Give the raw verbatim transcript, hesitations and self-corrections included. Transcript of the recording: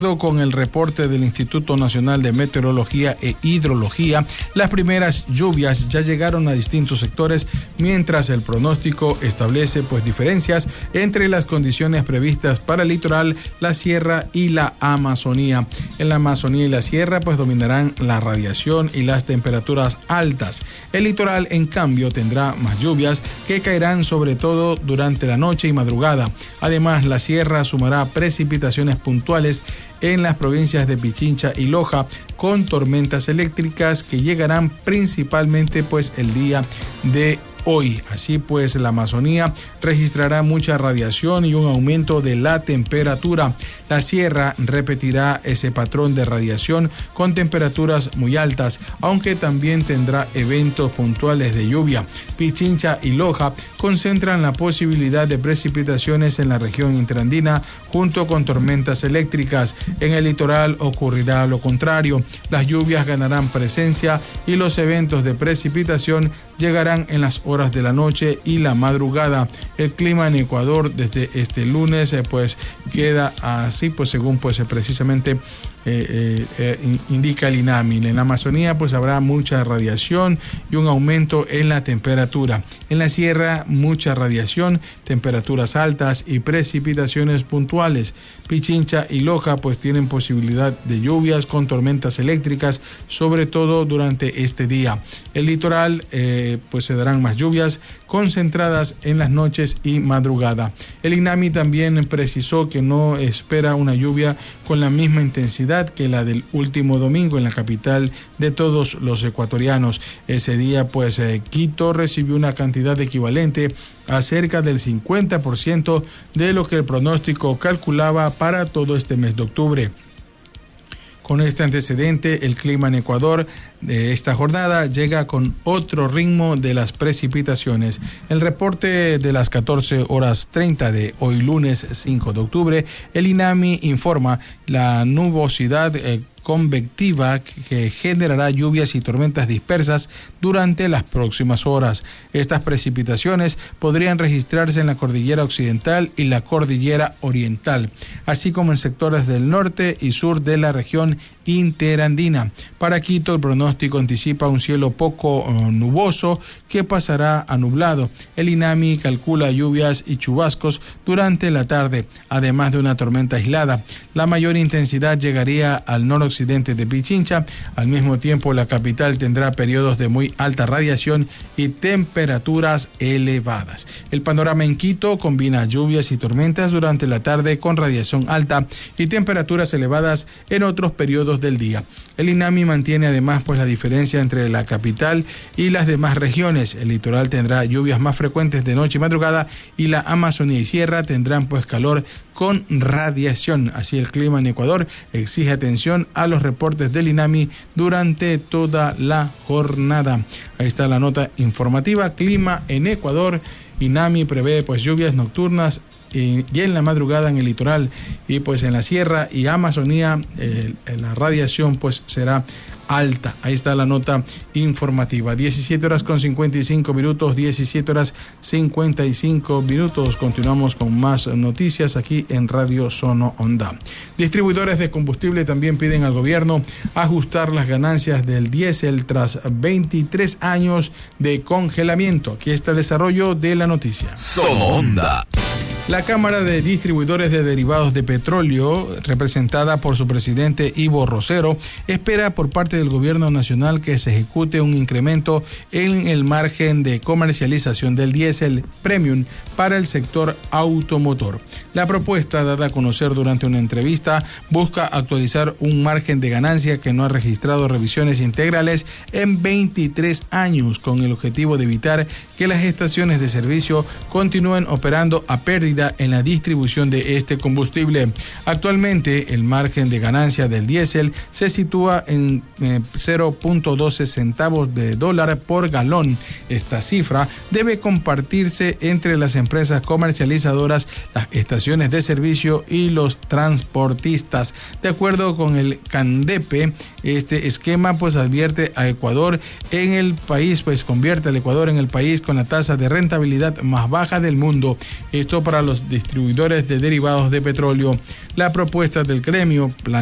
Con el reporte del Instituto Nacional de Meteorología e Hidrología, las primeras lluvias ya llegaron a distintos sectores, mientras el pronóstico establece pues diferencias entre las condiciones previstas para el litoral, la sierra y la Amazonía. En la Amazonía y la sierra pues dominarán la radiación y las temperaturas altas. El litoral, en cambio, tendrá más lluvias que caerán sobre todo durante la noche y madrugada. Además, la sierra sumará precipitaciones puntuales en las provincias de Pichincha y Loja, con tormentas eléctricas que llegarán principalmente pues el día de hoy. Así pues, la Amazonía registrará mucha radiación y un aumento de la temperatura. La sierra repetirá ese patrón de radiación con temperaturas muy altas, aunque también tendrá eventos puntuales de lluvia. Pichincha y Loja concentran la posibilidad de precipitaciones en la región interandina junto con tormentas eléctricas. En el litoral ocurrirá lo contrario. Las lluvias ganarán presencia y los eventos de precipitación llegarán en las horas de la noche y la madrugada. El clima en Ecuador desde este lunes eh, pues queda así, pues según pues precisamente Eh, eh, eh, indica el INAMI. En la Amazonía pues habrá mucha radiación y un aumento en la temperatura. En la sierra mucha radiación, temperaturas altas y precipitaciones puntuales. Pichincha y Loja pues tienen posibilidad de lluvias con tormentas eléctricas, sobre todo durante este día. El litoral eh, pues se darán más lluvias concentradas en las noches y madrugada. El INAMI también precisó que no espera una lluvia con la misma intensidad que la del último domingo en la capital de todos los ecuatorianos. Ese día pues eh, Quito recibió una cantidad equivalente a cerca del cincuenta por ciento de lo que el pronóstico calculaba para todo este mes de octubre. Con este antecedente, el clima en Ecuador de esta jornada llega con otro ritmo de las precipitaciones. El reporte de las catorce horas treinta de hoy lunes cinco de octubre, el INAMI informa la nubosidad eh, convectiva que generará lluvias y tormentas dispersas durante las próximas horas. Estas precipitaciones podrían registrarse en la cordillera occidental y la cordillera oriental, así como en sectores del norte y sur de la región interandina. Para Quito, el pronóstico anticipa un cielo poco uh, nuboso que pasará a nublado. El INAMI calcula lluvias y chubascos durante la tarde, además de una tormenta aislada. La mayor intensidad llegaría al noroccidente de Pichincha. Al mismo tiempo, la capital tendrá periodos de muy alta radiación y temperaturas elevadas. El panorama en Quito combina lluvias y tormentas durante la tarde con radiación alta y temperaturas elevadas en otros periodos del día. El INAMI mantiene además pues la diferencia entre la capital y las demás regiones. El litoral tendrá lluvias más frecuentes de noche y madrugada, y la Amazonía y sierra tendrán pues calor con radiación. Así, el clima en Ecuador exige atención a los reportes del INAMI durante toda la jornada. Ahí está la nota informativa. Clima en Ecuador. INAMI prevé pues lluvias nocturnas y, y en la madrugada en el litoral, y pues en la sierra y Amazonía eh, la radiación pues será alta. Ahí está la nota informativa. diecisiete horas con cincuenta y cinco minutos, diecisiete horas cincuenta y cinco minutos. Continuamos con más noticias aquí en Radio Sono Onda. Distribuidores de combustible también piden al gobierno ajustar las ganancias del diésel tras veintitrés años de congelamiento. Aquí está el desarrollo de la noticia. Sono Onda. La Cámara de Distribuidores de Derivados de Petróleo, representada por su presidente Ivo Rosero, espera por parte del gobierno nacional que se ejecute un incremento en el margen de comercialización del diésel premium para el sector automotor. La propuesta, dada a conocer durante una entrevista, busca actualizar un margen de ganancia que no ha registrado revisiones integrales en veintitrés años, con el objetivo de evitar que las estaciones de servicio continúen operando a pérdida en la distribución de este combustible. Actualmente, el margen de ganancia del diésel se sitúa en eh, cero punto doce centavos de dólar por galón. Esta cifra debe compartirse entre las empresas comercializadoras, las estaciones de servicio y los transportistas. De acuerdo con el CANDEPE, este esquema pues advierte a Ecuador en el país, pues convierte al Ecuador en el país con la tasa de rentabilidad más baja del mundo. Esto para para los distribuidores de derivados de petróleo. La propuesta del gremio plantea